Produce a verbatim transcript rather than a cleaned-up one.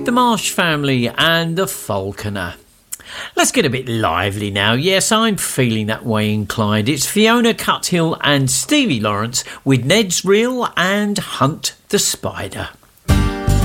The Marsh Family and the Falconer. Let's get a bit lively now. Yes, I'm feeling that way inclined. It's Fiona Cuthill and Stevie Lawrence with Ned's Reel and Hunt the Spider.